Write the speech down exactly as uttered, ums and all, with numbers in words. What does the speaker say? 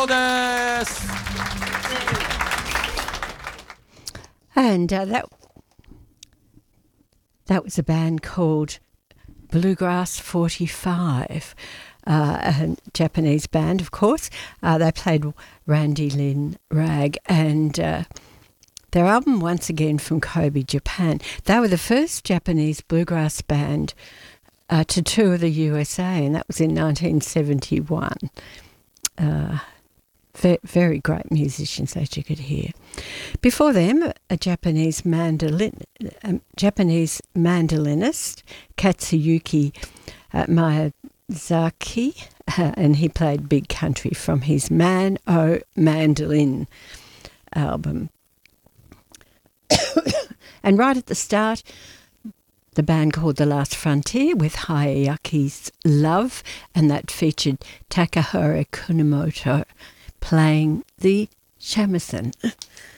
上です。 And uh, that that was a band called Bluegrass forty-five, uh, a Japanese band, of course. Uh, they played Randy Lynn Rag, and uh, their album, once again from Kobe, Japan. They were the first Japanese bluegrass band uh, to tour the U S A, and that was in nineteen seventy-one. Uh, very, very great musicians, as you could hear. Before them, a Japanese mandolin, a Japanese mandolinist, Katsuyuki uh, Miyazaki, uh, and he played Big Country from his Man O Mandolin album. And right at the start, the band called The Last Frontier with Hayaki's Love, and that featured Takahara Kunimoto playing the shamisen.